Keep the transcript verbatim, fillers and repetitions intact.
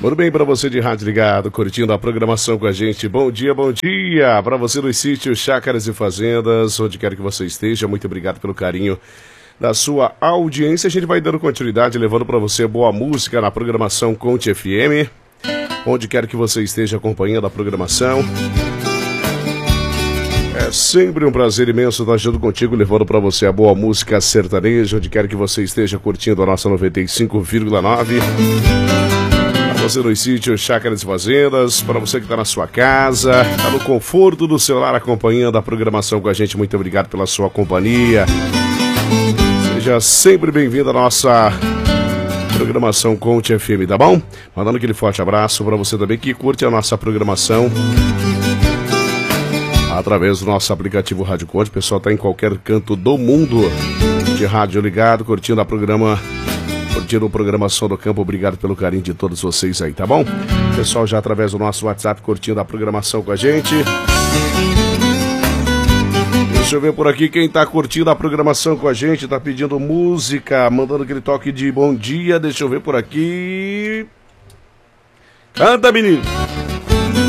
Tudo bem para você de rádio ligado, curtindo a programação com a gente. Bom dia, bom dia para você nos sítios, chácaras e fazendas, onde quer que você esteja. Muito obrigado pelo carinho da sua audiência. A gente vai dando continuidade, levando para você boa música na programação Conte F M, onde quer que você esteja acompanhando a programação. É sempre um prazer imenso estar junto contigo, levando para você a boa música sertaneja, onde quer que você esteja curtindo a nossa noventa e cinco vírgula nove. Para você nos sítios, chácaras e fazendas, para você que está na sua casa, está no conforto do celular acompanhando a programação com a gente, muito obrigado pela sua companhia. Seja sempre bem-vindo à nossa programação Conte F M, tá bom? Mandando aquele forte abraço para você também que curte a nossa programação através do nosso aplicativo Rádio Conte. O pessoal está em qualquer canto do mundo de rádio ligado, curtindo a programa, curtindo a programação do campo. Obrigado pelo carinho de todos vocês aí, tá bom? O pessoal já através do nosso WhatsApp curtindo a programação com a gente. Deixa eu ver por aqui quem tá curtindo a programação com a gente, tá pedindo música, mandando aquele toque de bom dia. Deixa eu ver por aqui. Canta, menino!